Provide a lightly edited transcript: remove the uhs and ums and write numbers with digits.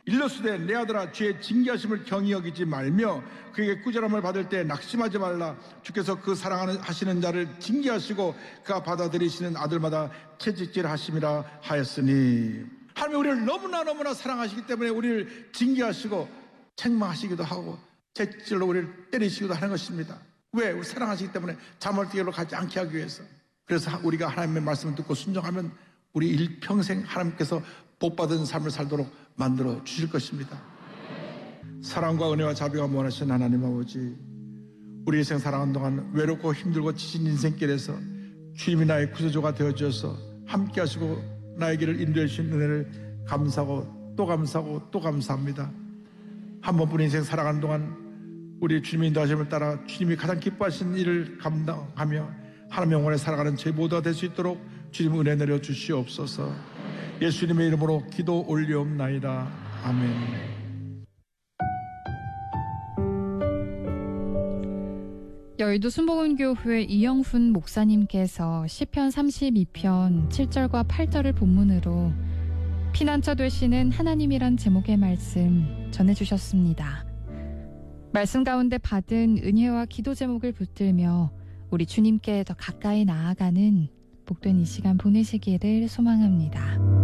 일러스되 내 아들아 주의 징계하심을 경히 여기지 말며 그에게 꾸지람을 받을 때 낙심하지 말라. 주께서 그 사랑하시는 자를 징계하시고 그가 받아들이시는 아들마다 채찍질하심이라 하였으니, 하나님 우리를 너무나 사랑하시기 때문에 우리를 징계하시고 책망하시기도 하고 채찍질로 우리를 때리시기도 하는 것입니다. 왜? 우리 사랑하시기 때문에 잠얼대기로 가지 않게 하기 위해서. 그래서 우리가 하나님의 말씀을 듣고 순종하면 우리 일평생 하나님께서 복받은 삶을 살도록 만들어 주실 것입니다. 사랑과 은혜와 자비가 무한하신 하나님 아버지, 우리 인생 살아가는 동안 외롭고 힘들고 지친 인생길에서 주님이 나의 구세주가 되어주셔서 함께 하시고 나의 길을 인도해 주신 은혜를 감사하고 또 감사하고 또 감사합니다. 한 번뿐인 인생 살아가는 동안 우리 주님의 인도하심을 따라 주님이 가장 기뻐하시는 일을 감당하며 하나님의 영혼에 살아가는 저희 모두가 될 수 있도록 주님 은혜 내려 주시옵소서. 예수님의 이름으로 기도 올리옵나이다. 아멘. 여의도 순복음교회 이영훈 목사님께서 시편 32편 7절과 8절을 본문으로 피난처 되시는 하나님이란 제목의 말씀 전해주셨습니다. 말씀 가운데 받은 은혜와 기도 제목을 붙들며 우리 주님께 더 가까이 나아가는 복된 이 시간 보내시기를 소망합니다.